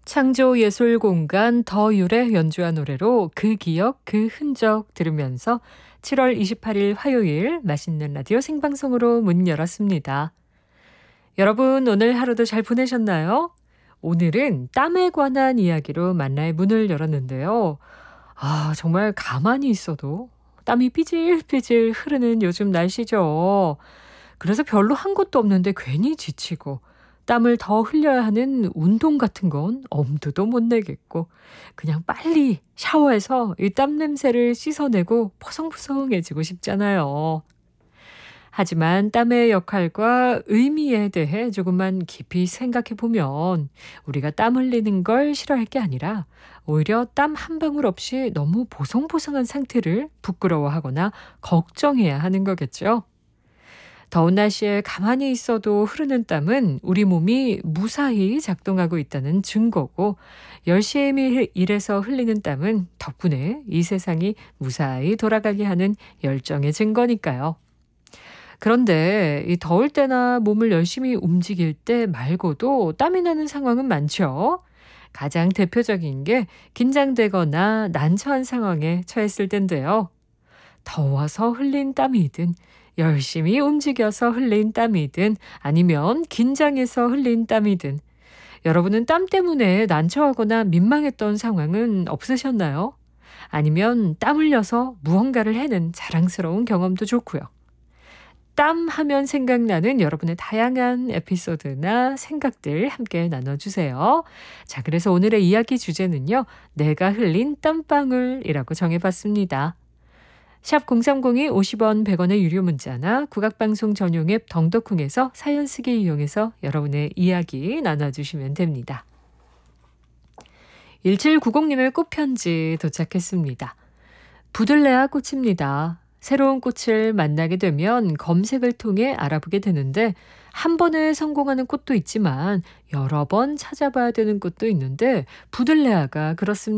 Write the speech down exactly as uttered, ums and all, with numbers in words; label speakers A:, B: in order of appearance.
A: 창조예술공간 더율의 연주한 노래로 그 기억 그 흔적 들으면서 칠월 이십팔일 화요일 맛있는 라디오 생방송으로 문 열었습니다. 여러분 오늘 하루도 잘 보내셨나요? 오늘은 땀에 관한 이야기로 만나의 문을 열었는데요. 아, 정말 가만히 있어도 땀이 삐질삐질 흐르는 요즘 날씨죠. 그래서 별로 한 것도 없는데 괜히 지치고 땀을 더 흘려야 하는 운동 같은 건 엄두도 못 내겠고 그냥 빨리 샤워해서 이 땀 냄새를 씻어내고 포성포성해지고 싶잖아요. 하지만 땀의 역할과 의미에 대해 조금만 깊이 생각해 보면 우리가 땀 흘리는 걸 싫어할 게 아니라 오히려 땀 한 방울 없이 너무 보송보송한 상태를 부끄러워하거나 걱정해야 하는 거겠죠. 더운 날씨에 가만히 있어도 흐르는 땀은 우리 몸이 무사히 작동하고 있다는 증거고 열심히 일해서 흘리는 땀은 덕분에 이 세상이 무사히 돌아가게 하는 열정의 증거니까요. 그런데 이 더울 때나 몸을 열심히 움직일 때 말고도 땀이 나는 상황은 많죠. 가장 대표적인 게 긴장되거나 난처한 상황에 처했을 텐데요. 더워서 흘린 땀이든 열심히 움직여서 흘린 땀이든 아니면 긴장해서 흘린 땀이든 여러분은 땀 때문에 난처하거나 민망했던 상황은 없으셨나요? 아니면 땀 흘려서 무언가를 해낸 자랑스러운 경험도 좋고요. 땀 하면 생각나는 여러분의 다양한 에피소드나 생각들 함께 나눠주세요. 자, 그래서 오늘의 이야기 주제는요. 내가 흘린 땀방울이라고 정해봤습니다. 샵 공삼공이 오십 원 백 원의 유료 문자나 국악방송 전용 앱 덩덕쿵에서 사연 쓰기 이용해서 여러분의 이야기 나눠주시면 됩니다. 일칠구공님의 꽃편지 도착했습니다. 부들레아 꽃입니다. 새로운 꽃을 만나게 되면 검색을 통해 알아보게 되는데 한 번에 성공하는 꽃도 있지만 여러 번 찾아봐야 되는 꽃도 있는데 부들레아가 그렇습니다.